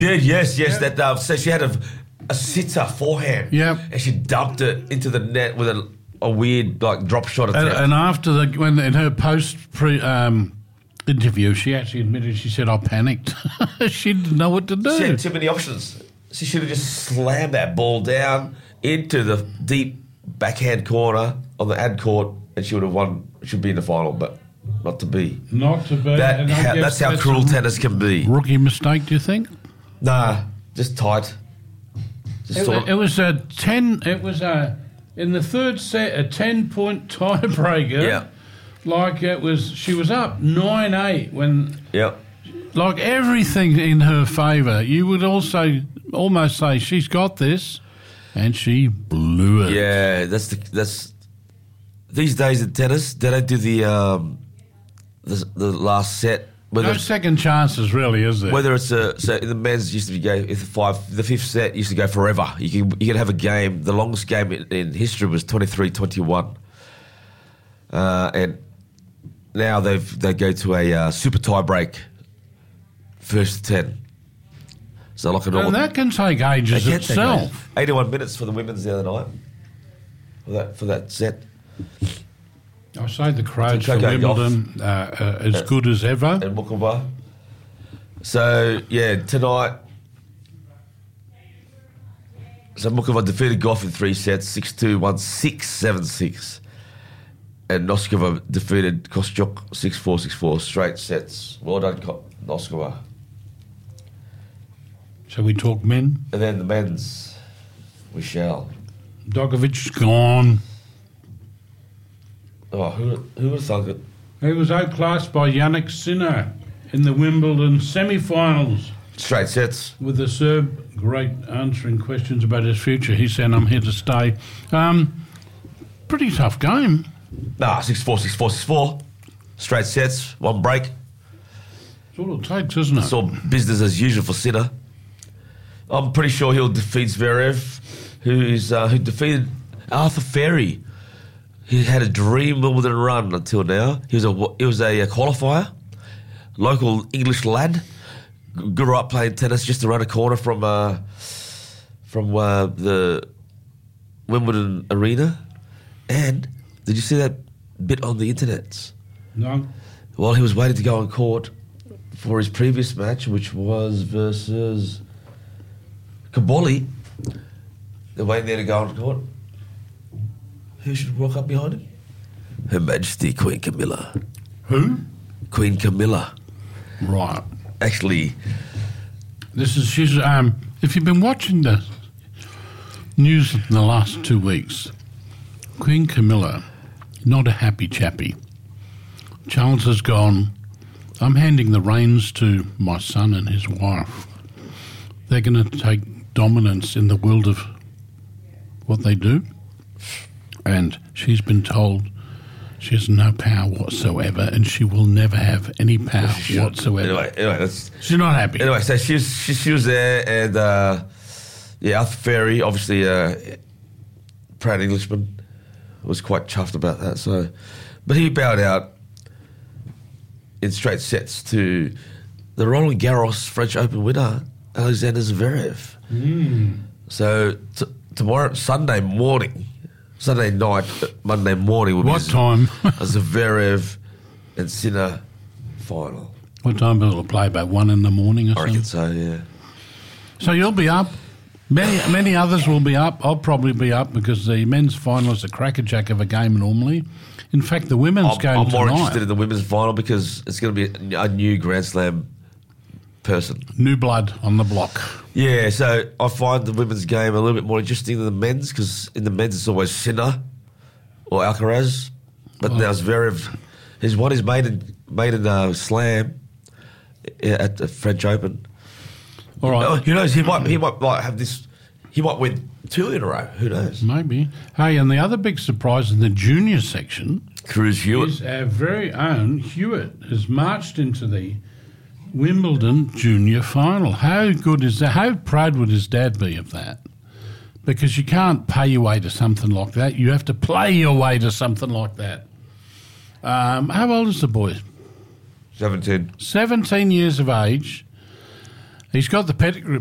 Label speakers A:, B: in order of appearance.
A: Yes. That so she had a sitter forehand.
B: Yep.
A: And she dumped it into the net with a weird like drop shot attempt.
B: And after when in her interview, she actually admitted, she said, I panicked. She didn't know what to do.
A: She had too many options. She should have just slammed that ball down into the deep backhand corner on the ad court, and she would have won. She'd be in the final, but not to be.
B: Not to be.
A: That's how cruel tennis can be.
B: Rookie mistake, do you think?
A: Nah, just tight.
B: It was a 10. It was in the third set a 10-point tiebreaker.
A: Yeah.
B: Like it was, she was up 9-8 when.
A: Yeah.
B: Like everything in her favour. You would also almost say she's got this, and she blew it.
A: Yeah, that's these days in tennis they don't do the last set.
B: No second chances, really, is there?
A: Whether it's so in the men's used to be the fifth set used to go forever. You can have a game. The longest game in history was 23-21, and now they go to a super tie break, first 10. So like
B: and that can take ages itself.
A: 81 minutes for the women's the other night for that set.
B: I say the crowds for Wimbledon as good as ever.
A: And Mukova. So, tonight. So Mukova defeated Goff in 3 sets, 6-2, 1-6, 7-6. And Noskova defeated Kostyuk 6-4, 6-4, straight sets. Well done, Noskova.
B: So we talk men?
A: And then the men's, we shall.
B: Djokovic's gone.
A: Oh, who would have thunk it?
B: He was outclassed by Yannick Sinner in the Wimbledon semi-finals.
A: Straight sets.
B: With the Serb great answering questions about his future. He said, I'm here to stay. Pretty tough game.
A: Nah, 6-4, 6-4, 6-4. Straight sets, one break.
B: That's all it takes, isn't it?
A: It's all business as usual for Sinner. I'm pretty sure he'll defeat Zverev, who defeated Arthur Ferry. He had a dream Wimbledon run until now. He was a qualifier, local English lad, grew up playing tennis just around a corner from the Wimbledon arena. And did you see that bit on the internet?
B: No.
A: While he was waiting to go on court for his previous match, which was versus Kaboli, they're waiting there to go on court. Who should walk up behind him? Her Majesty Queen Camilla.
B: Who?
A: Queen Camilla.
B: Right.
A: Actually,
B: she's if you've been watching the news in the last 2 weeks, Queen Camilla, not a happy chappy. Charles has gone, I'm handing the reins to my son and his wife. They're going to take dominance in the world of what they do. And she's been told she has no power whatsoever, and she will never have any power whatsoever.
A: Anyway,
B: she's not happy.
A: Anyway, so she was there, and Arthur Ferry, obviously proud Englishman, was quite chuffed about that. So, but he bowed out in straight sets to the Roland Garros French Open winner, Alexander Zverev. So tomorrow, Sunday night, Monday morning will be
B: what time?
A: A Zverev and Sinner final.
B: What time will it play? About 1 in the morning or something?
A: I reckon so, yeah.
B: So you'll be up. Many others will be up. I'll probably be up because the men's final is a crackerjack of a game normally. In fact, the women's game
A: I'm more
B: tonight,
A: interested in the women's final because it's going to be a new Grand Slam person.
B: New blood on the block.
A: Yeah, so I find the women's game a little bit more interesting than the men's because in the men's it's always Sinner or Alcaraz. But now Zverev, he's won his maiden slam at the French Open.
B: All right.
A: Who knows? He might have this. He might win 2 in a row. Who knows?
B: Maybe. Hey, and the other big surprise in the junior section,
A: Cruz Hewitt,
B: is our very own Hewitt has marched into the Wimbledon junior final. How good is that? How proud would his dad be of that? Because you can't pay your way to something like that. You have to play your way to something like that. How old is the boy?
A: 17.
B: 17 years of age. He's got the pedigree